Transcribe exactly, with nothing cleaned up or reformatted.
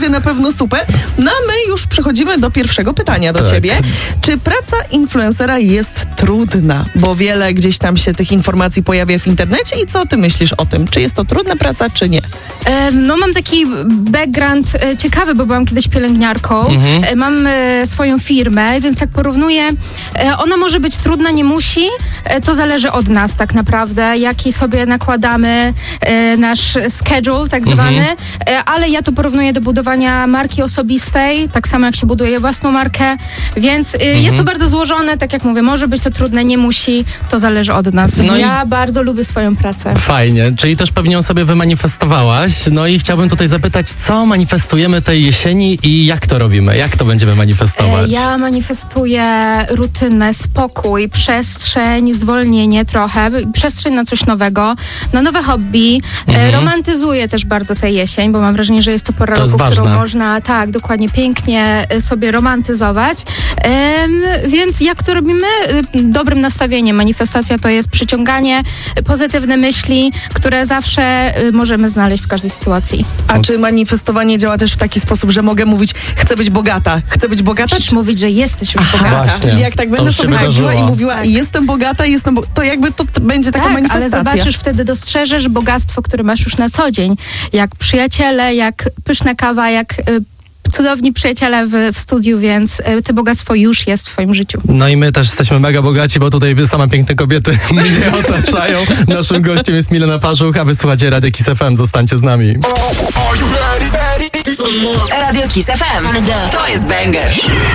Na pewno super. No a my już przechodzimy do pierwszego pytania do tak. ciebie. Czy praca influencera jest trudna? Bo wiele gdzieś tam się tych informacji pojawia w internecie i co ty myślisz o tym? Czy jest to trudna praca, czy nie? E, no mam taki background e, ciekawy, bo byłam kiedyś pielęgniarką. Mhm. E, mam e, swoją firmę, więc tak porównuję. E, ona może być trudna, nie musi. E, to zależy od nas tak naprawdę, jaki sobie nakładamy e, nasz schedule tak zwany. Mhm. E, ale ja to porównuję do budowania marki osobistej, tak samo jak się buduje własną markę, więc y, mhm. jest to bardzo złożone, tak jak mówię, może być to trudne, nie musi, to zależy od nas. No ja i... bardzo lubię swoją pracę. Fajnie, czyli też pewnie ją sobie wymanifestowałaś, no i chciałbym tutaj zapytać, co manifestujemy tej jesieni i jak to robimy, jak to będziemy manifestować? E, ja manifestuję rutynę, spokój, przestrzeń, zwolnienie trochę, przestrzeń na coś nowego, na nowe hobby, mhm. e, romantyzuję też bardzo tę jesień, bo mam wrażenie, że jest to pora to roku, ważne. którą można, tak, dokładnie, pięknie sobie romantyzować. Um, więc jak to robimy? Dobrym nastawieniem. Manifestacja to jest przyciąganie, pozytywne myśli, które zawsze możemy znaleźć w każdej sytuacji. A czy manifestowanie działa też w taki sposób, że mogę mówić, chcę być bogata, chcę być bogata? Czy mówić, że jesteś już Aha, bogata? Właśnie. I jak tak będę sobie chodziła i mówiła, tak. jestem bogata, jestem bo- to jakby to t- będzie taka tak, manifestacja. Ale zobaczysz, wtedy dostrzeżesz bogactwo, które masz już na co dzień. Jak przyjaciele, jak pyszna kawa, jak y, cudowni przyjaciele w, w studiu, więc y, to bogactwo już jest w twoim życiu. No i my też jesteśmy mega bogaci, bo tutaj same piękne kobiety mnie otaczają. Naszym gościem jest Milena Parzuch, a wy słuchacie Radio Kiss F M. Zostańcie z nami. Radio Kiss F M. To jest banger.